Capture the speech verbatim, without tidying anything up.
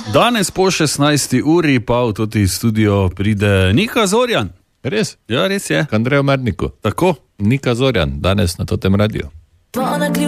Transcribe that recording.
Danes po šestnajsti uri pa v toti studio pride Nika Zorjan. Res? Ja, res je. K Andreju Merniku. Tako. Nika Zorjan, danes na totem radiju.